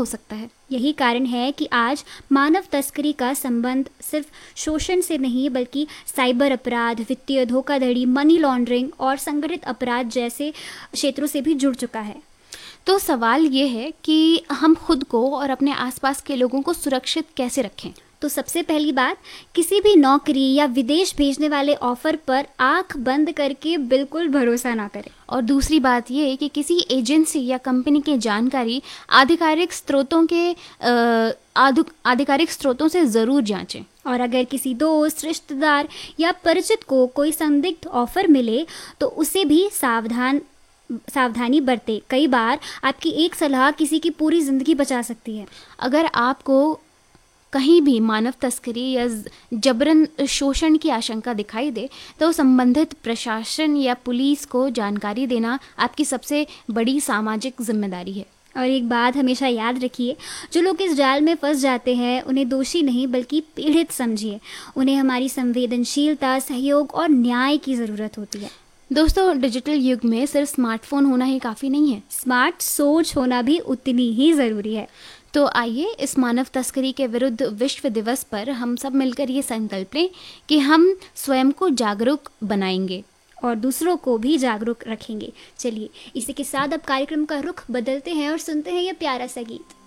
हो सकता है। यही कारण है कि आज मानव तस्करी का संबंध सिर्फ शोषण से नहीं बल्कि साइबर अपराध, वित्तीय धोखाधड़ी, मनी लॉन्ड्रिंग और संगठित अपराध जैसे क्षेत्रों से भी जुड़ चुका है। तो सवाल ये है कि हम खुद को और अपने आसपास के लोगों को सुरक्षित कैसे रखें। तो सबसे पहली बात, किसी भी नौकरी या विदेश भेजने वाले ऑफर पर आंख बंद करके बिल्कुल भरोसा ना करें। और दूसरी बात ये है कि किसी एजेंसी या कंपनी की जानकारी आधिकारिक स्रोतों से ज़रूर जांचें। और अगर किसी दोस्त, रिश्तेदार या परिचित को कोई संदिग्ध ऑफर मिले तो उसे भी सावधानी बरते। कई बार आपकी एक सलाह किसी की पूरी जिंदगी बचा सकती है। अगर आपको कहीं भी मानव तस्करी या जबरन शोषण की आशंका दिखाई दे तो संबंधित प्रशासन या पुलिस को जानकारी देना आपकी सबसे बड़ी सामाजिक जिम्मेदारी है। और एक बात हमेशा याद रखिए, जो लोग इस जाल में फंस जाते हैं उन्हें दोषी नहीं बल्कि पीड़ित समझिए। उन्हें हमारी संवेदनशीलता, सहयोग और न्याय की ज़रूरत होती है। दोस्तों, डिजिटल युग में सिर्फ स्मार्टफोन होना ही काफ़ी नहीं है, स्मार्ट सोच होना भी उतनी ही ज़रूरी है। तो आइए इस मानव तस्करी के विरुद्ध विश्व दिवस पर हम सब मिलकर ये संकल्प लें कि हम स्वयं को जागरूक बनाएंगे और दूसरों को भी जागरूक रखेंगे। चलिए इसी के साथ अब कार्यक्रम का रुख बदलते हैं और सुनते हैं ये प्यारा सा गीत।